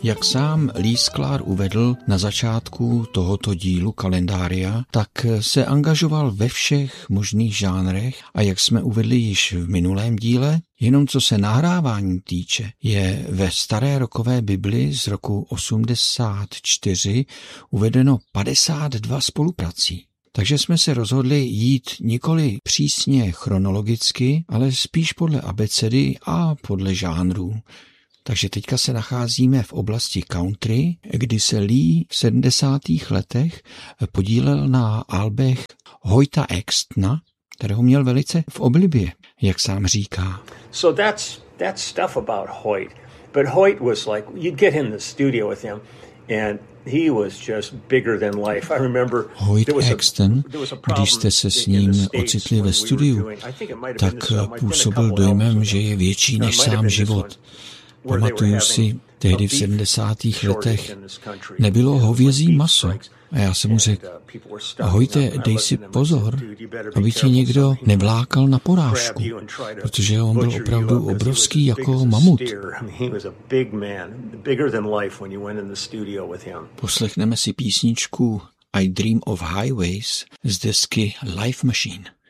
Jak sám Lee Sklar uvedl na začátku tohoto dílu kalendária, tak se angažoval ve všech možných žánrech a jak jsme uvedli již v minulém díle, jenom co se nahrávání týče, je ve staré rockové Bibli z roku 84 uvedeno 52 spoluprací. Takže jsme se rozhodli jít nikoli přísně chronologicky, ale spíš podle abecedy a podle žánrů. Takže teďka se nacházíme v oblasti country, kdy se Lee v 70. letech podílel na albech Hoyta Axtona, kterého měl velice v oblibě, jak sám říká. So that's stuff about Hoyt. But Hoyt was like, you'd get in the studio with him and he was just bigger than life. I remember Hoyt Axton, když jste se s ním ocitli ve studiu, tak působil dojmem, že je větší než sám život. Pamatuju si, tehdy v 70. letech nebylo hovězí maso. A já jsem mu řekl, Hoyte, dej si pozor, aby tě někdo nevlákal na porážku, protože on byl opravdu obrovský jako mamut. Poslechneme si písničku I Dream of Highways z desky Life Machine.